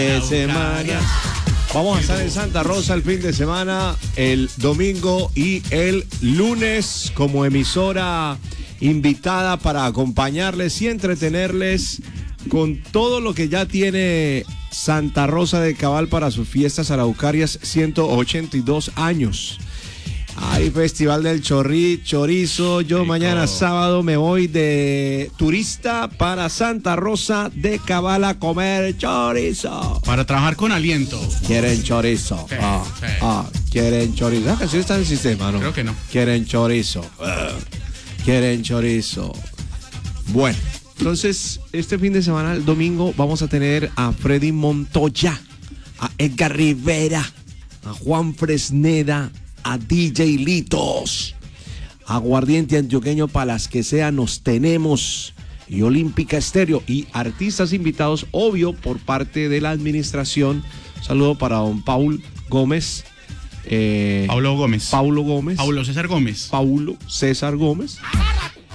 Semana. Vamos a estar en Santa Rosa el fin de semana, el domingo y el lunes como emisora invitada para acompañarles y entretenerles con todo lo que ya tiene Santa Rosa de Cabal para sus fiestas araucarias, 182 años. Hay Festival del Chorizo. Yo mañana sábado me voy de turista para Santa Rosa de Cabal a comer chorizo. Para trabajar con aliento. Quieren chorizo. Sí, sí. Quieren chorizo. La canción está en el sistema, ¿no? Creo que no. Quieren chorizo. Quieren chorizo. Bueno, entonces este fin de semana, el domingo, vamos a tener a Freddy Montoya, a Edgar Rivera, a Juan Fresneda, a DJ Litos, Aguardiente Antioqueño para las que sea nos tenemos, y Olímpica Estéreo, y artistas invitados, obvio, por parte de la administración. Un saludo para don Paul Gómez. Paulo Gómez. Paulo Gómez. Paulo César Gómez. Paulo César Gómez.